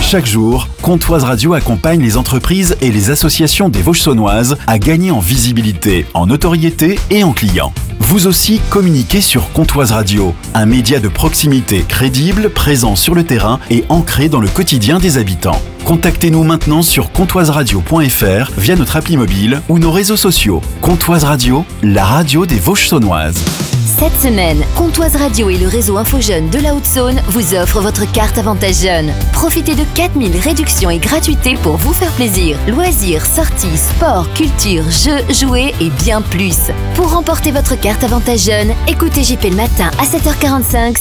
Chaque jour, Comptoise Radio accompagne les entreprises et les associations des Vosges saunoises à gagner en visibilité, en notoriété et en clients. Vous aussi, communiquez sur Comptoise Radio, un média de proximité crédible, présent sur le terrain et ancré dans le quotidien des habitants. Contactez-nous maintenant sur comptoiseradio.fr via notre appli mobile ou nos réseaux sociaux. Comptoise Radio, la radio des Vosges saunoises. Cette semaine, Comptoise Radio et le réseau Info-Jeunes de la Haute-Saône vous offrent votre carte Avantage Jeune. Profitez de 4000 réductions et gratuités pour vous faire plaisir. Loisirs, sorties, sport, culture, jeux, jouets et bien plus. Pour remporter votre carte Avantage Jeune, écoutez JP le matin à 7h45